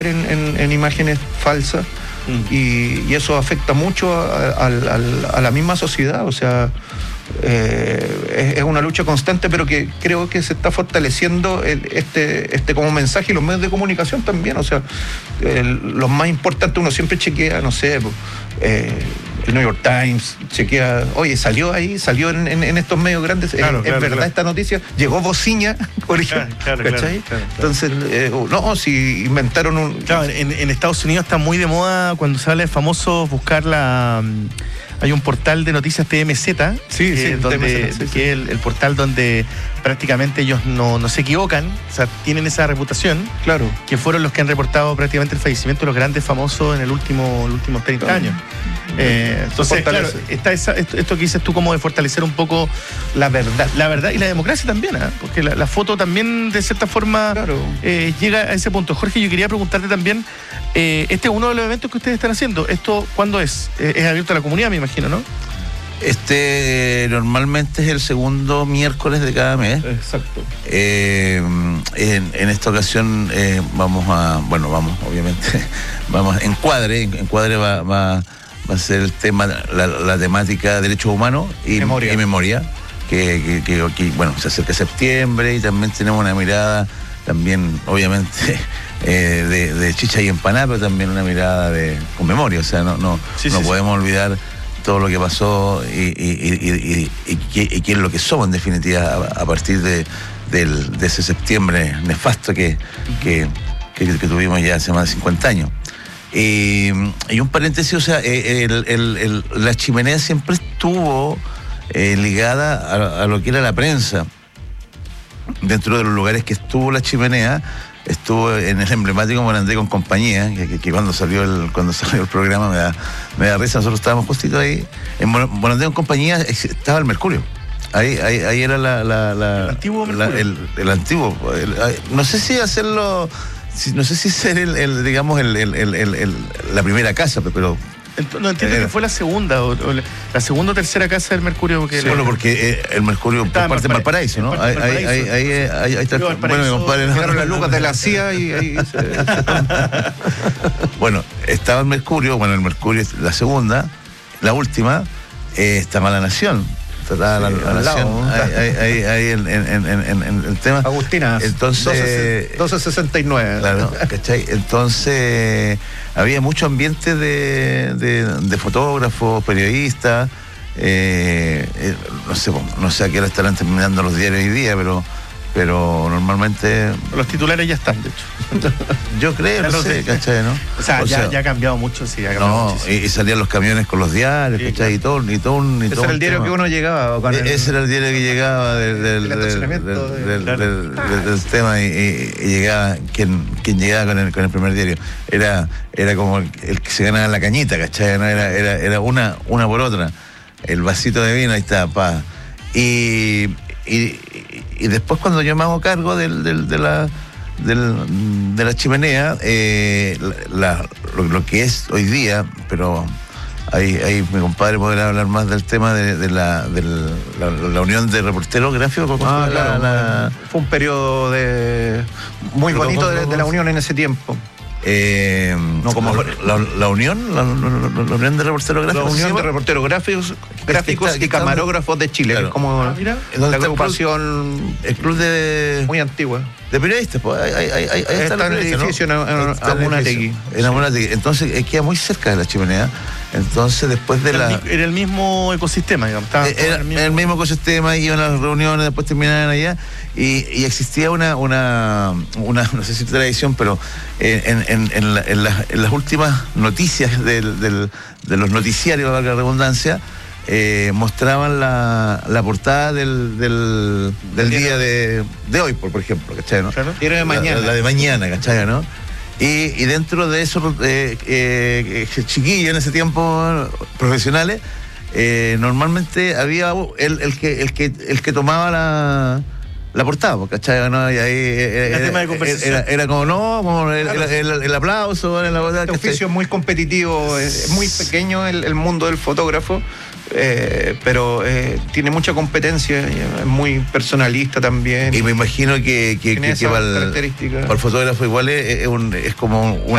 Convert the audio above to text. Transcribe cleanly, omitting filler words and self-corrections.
en imágenes falsas y eso afecta mucho a la misma sociedad. O sea, es una lucha constante, pero que creo que se está fortaleciendo este como mensaje, y los medios de comunicación también. O sea, los más importantes, uno siempre chequea, no sé, el New York Times, chequea, oye, salió en estos medios grandes, claro, es verdad esta noticia, llegó Bociña, por ejemplo, ¿cachai? Claro. Entonces, no, si inventaron un... Claro, en Estados Unidos está muy de moda cuando se habla de famosos buscar hay un portal de noticias TMZ, que es el portal donde prácticamente ellos no se equivocan, o sea, tienen esa reputación, claro, que fueron los que han reportado prácticamente el fallecimiento de los grandes famosos en los últimos 30 claro. años. Entonces, claro, está esto que dices tú, como de fortalecer un poco la verdad y la democracia también, porque la foto también, de cierta forma, claro, llega a ese punto. Jorge, yo quería preguntarte también, este es uno de los eventos que ustedes están haciendo. ¿Esto cuándo es? Es abierto a la comunidad, me imagino, ¿no? Normalmente es el segundo miércoles de cada mes. Exacto. En esta ocasión vamos, obviamente, vamos Encuadre va a ser el tema, la temática derechos humanos y memoria, que bueno, se acerca septiembre, y también tenemos una mirada también, obviamente, de chicha y empanada, pero también una mirada con memoria. O sea, no podemos olvidar todo lo que pasó y qué es lo que somos, en definitiva, a partir de ese septiembre nefasto que tuvimos ya hace más de 50 años. Y un paréntesis, o sea, la chimenea siempre estuvo ligada a lo que era la prensa. Dentro de los lugares que estuvo la chimenea, estuvo en el emblemático Morandé con compañía, que cuando salió el programa me da risa. Nosotros estábamos justito ahí. En Morandé con compañía estaba el Mercurio. Ahí era el antiguo Mercurio. El antiguo. No sé si hacerlo... No sé si ser la primera casa, pero... No entiendo que fue la segunda o la segunda o tercera casa del Mercurio. Porque porque el Mercurio por parte de Valparaíso, ¿no? Ahí está. Bueno, mi compadre... Llegaron las lucas de la CIA y ahí Bueno, estaba el Mercurio, es la segunda, la última, estaba La Nación. La Nación, ahí en el tema. Agustina, entonces 1269. Claro, ¿cachai? Entonces había mucho ambiente de fotógrafos, periodistas. No sé a qué hora estarán terminando los diarios hoy día, pero normalmente... Los titulares ya están, de hecho. Yo creo, no sé, ¿cachai? ¿No? O sea, ya ha cambiado mucho, sí, ha cambiado mucho. Y salían los camiones con los diarios, sí, ¿cachai? Claro. Ese era el diario que uno llegaba. Ese era el diario que llegaba del tema, y llegaba quien llegaba con el primer diario. Era como el que se ganaba la cañita, ¿cachai? ¿No? Era una por otra. El vasito de vino, ahí está, pa. Y después, cuando yo me hago cargo de la chimenea, lo que es hoy día, pero ahí mi compadre podrá hablar más del tema de la unión de reporteros gráficos. Claro, fue un periodo muy bonito de la unión en ese tiempo. No como la unión de reporteros gráficos. La unión de reporteros gráficos y camarógrafos de Chile, claro. Es como la agrupación, el club de muy antigua de periodistas. Pues ahí está el edificio, ¿no? en Amunategui. Entonces queda muy cerca de la chimenea. Entonces, después de era el mismo ecosistema, digamos. Era el mismo ecosistema, iban a las reuniones, después terminaban allá, y existía una no sé si tradición, pero en las últimas noticias de los noticiarios, valga la redundancia, mostraban la portada del día de hoy, por ejemplo, ¿cachai? ¿No? Claro. Era de mañana. La de mañana, ¿cachai? ¿No? Y dentro de eso, chiquillos en ese tiempo, profesionales, normalmente había el que tomaba la portada, ¿cachai? ¿No? Y ahí tema de conversación. era como el aplauso. Este oficio es muy competitivo, es muy pequeño el mundo del fotógrafo. pero tiene mucha competencia, es muy personalista también. Y me imagino que para el fotógrafo igual es como